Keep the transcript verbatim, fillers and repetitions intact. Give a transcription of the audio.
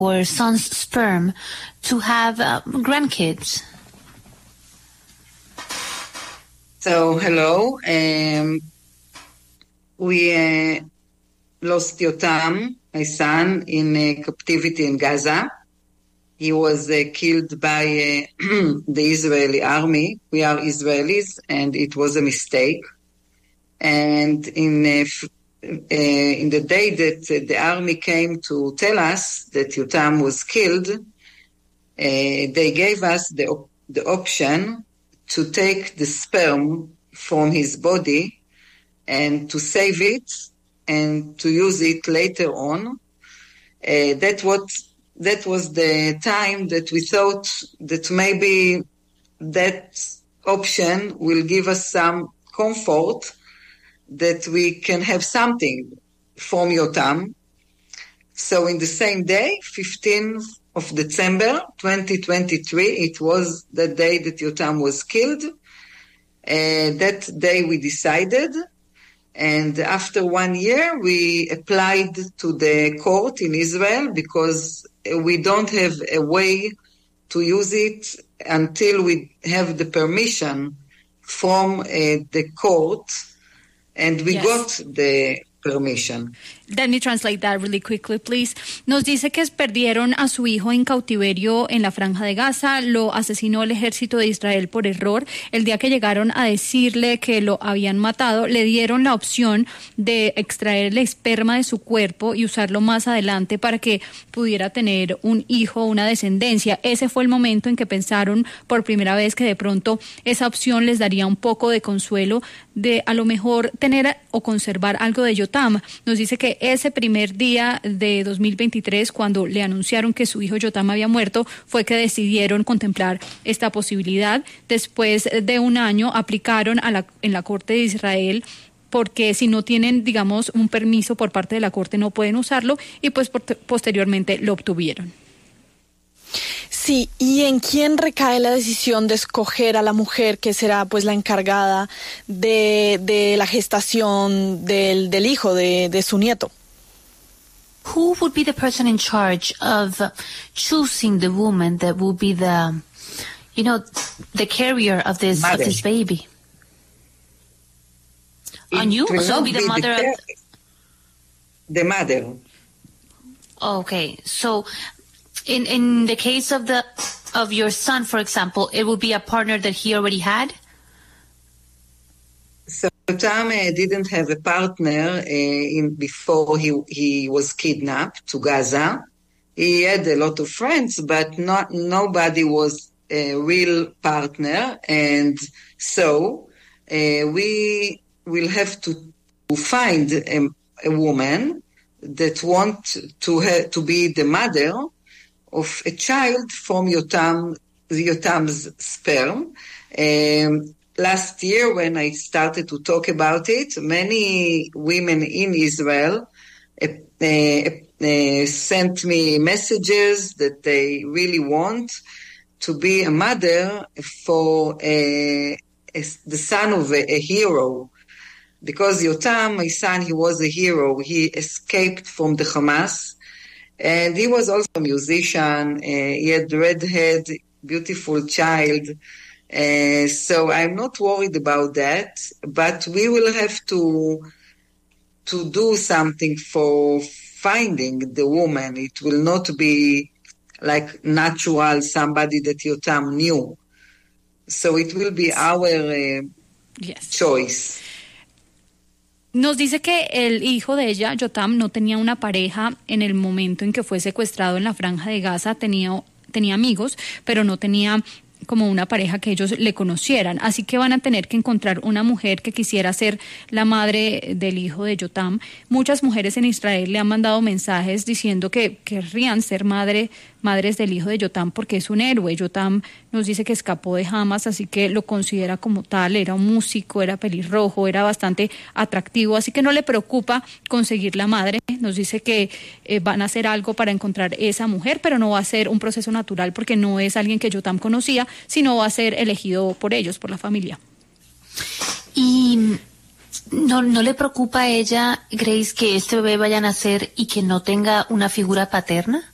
our son's sperm to have uh, grandkids? So, hello. Um, we uh, lost Yotam, my son, in uh, captivity in Gaza. He was uh, killed by uh, the Israeli army. We are Israelis, and it was a mistake. And in uh, f- uh, in the day that uh, the army came to tell us that Yotam was killed, uh, they gave us the op- the option to take the sperm from his body and to save it and to use it later on. Uh, that what that was the time that we thought that maybe that option will give us some comfort that we can have something from Yotam. So in the same day, fifteenth of December twenty twenty-three, it was the day that Yotam was killed. Uh, that day we decided, and after one year we applied to the court in Israel because we don't have a way to use it until we have the permission from uh, the court, and we yes. got the permission. Let me translate that really quickly, please. Nos dice que perdieron a su hijo en cautiverio en la Franja de Gaza, lo asesinó el ejército de Israel por error. El día que llegaron a decirle que lo habían matado, le dieron la opción de extraer el esperma de su cuerpo y usarlo más adelante para que pudiera tener un hijo, una descendencia. Ese fue el momento en que pensaron por primera vez que de pronto esa opción les daría un poco de consuelo de a lo mejor tener o conservar algo de Yotam. Nos dice que ese primer día de dos mil veintitrés, cuando le anunciaron que su hijo Yotam había muerto, fue que decidieron contemplar esta posibilidad. Después de un año aplicaron a la, en la Corte de Israel, porque si no tienen, digamos, un permiso por parte de la Corte no pueden usarlo, y pues por, posteriormente lo obtuvieron. Sí, ¿y en quién recae la decisión de escoger a la mujer que será pues la encargada de, de la gestación del, del hijo, de, de su nieto? Who would be the person in charge of choosing the woman that will be the, you know, the carrier of this Mother. of this baby? On you? will So not be the be mother the, of... the mother. Okay, so in in the case of the of your son, for example, it would be a partner that he already had? So Yotam uh, didn't have a partner uh, in before he he was kidnapped to Gaza. He had a lot of friends, but not nobody was a real partner, and so uh, we will have to, to find a, a woman that want to ha- to be the mother of a child from Yotam, Yotam's sperm. Um, last year, when I started to talk about it, many women in Israel uh, uh, uh, sent me messages that they really want to be a mother for a, a, the son of a, a hero. Because Yotam, my son, he was a hero. He escaped from the Hamas. And he was also a musician. Uh, he had red hair, beautiful child. Uh, so I'm not worried about that. But we will have to to do something for finding the woman. It will not be like natural, somebody that Yotam knew. So it will be our uh, yes. choice. Nos dice que el hijo de ella, Yotam, no tenía una pareja en el momento en que fue secuestrado en la Franja de Gaza. Tenía, tenía amigos, pero no tenía como una pareja que ellos le conocieran. Así que van a tener que encontrar una mujer que quisiera ser la madre del hijo de Yotam. Muchas mujeres en Israel le han mandado mensajes diciendo que querrían ser madre, madres del hijo de Yotam porque es un héroe. Yotam nos dice que escapó de Hamas, así que lo considera como tal. Era un músico, era pelirrojo, era bastante atractivo, así que no le preocupa conseguir la madre. Nos dice que eh, van a hacer algo para encontrar esa mujer, pero no va a ser un proceso natural porque no es alguien que Yotam conocía, sino va a ser elegido por ellos, por la familia. Y no, no le preocupa a ella, Grace, que este bebé vaya a nacer y que no tenga una figura paterna?